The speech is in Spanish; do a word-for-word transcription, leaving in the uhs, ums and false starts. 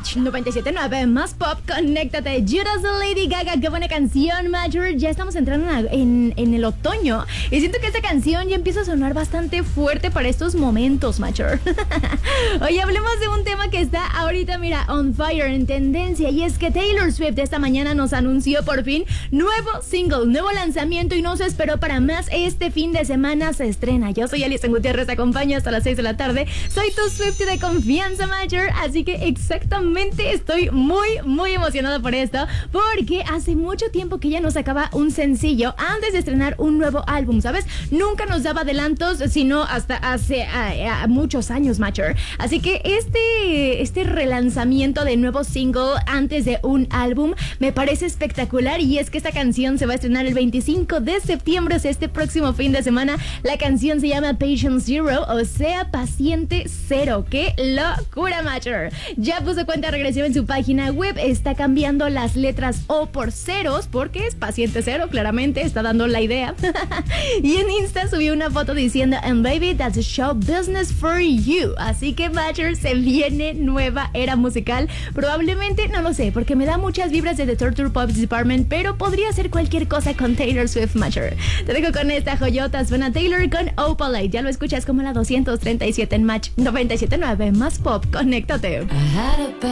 Match noventa y siete punto nueve, más pop, conéctate. Judas de Lady Gaga, qué buena canción, Major. Ya estamos entrando en, en, en el otoño y siento que esta canción ya empieza a sonar bastante fuerte para estos momentos, Major. Hoy hablemos de un tema que está ahorita, mira, on fire, en tendencia, y es que Taylor Swift esta mañana nos anunció por fin nuevo single, nuevo lanzamiento, y no se esperó para más. Este fin de semana se estrena. Yo soy Alison Gutiérrez, te acompaño hasta las seis de la tarde. Soy tu Swiftie de confianza, Major, así que exactamente estoy muy, muy emocionada por esto, porque hace mucho tiempo que ella nos sacaba un sencillo antes de estrenar un nuevo álbum, ¿sabes? Nunca nos daba adelantos, sino hasta hace uh, uh, muchos años, Major. Así que este, este relanzamiento de nuevo single antes de un álbum me parece espectacular, y es que esta canción se va a estrenar el veinticinco de septiembre, o sea, este próximo fin de semana. La canción se llama Patient Zero, o sea, Paciente Cero. ¡Qué locura, Major! Ya puso cuenta regresiva en su página web, está cambiando las letras O por ceros, porque es Paciente Cero, claramente, está dando la idea. Y en Insta subió una foto diciendo, and baby, that's a show business for you. Así que, Major, se viene nueva era musical. Probablemente, no lo sé, porque me da muchas vibras de The Torture Pop Department, pero podría ser cualquier cosa con Taylor Swift, Major. Te dejo con esta joyota, suena Taylor con Opalite. Ya lo escuchas como la doscientos treinta y siete en Match noventa y siete punto nueve, más pop, conéctate.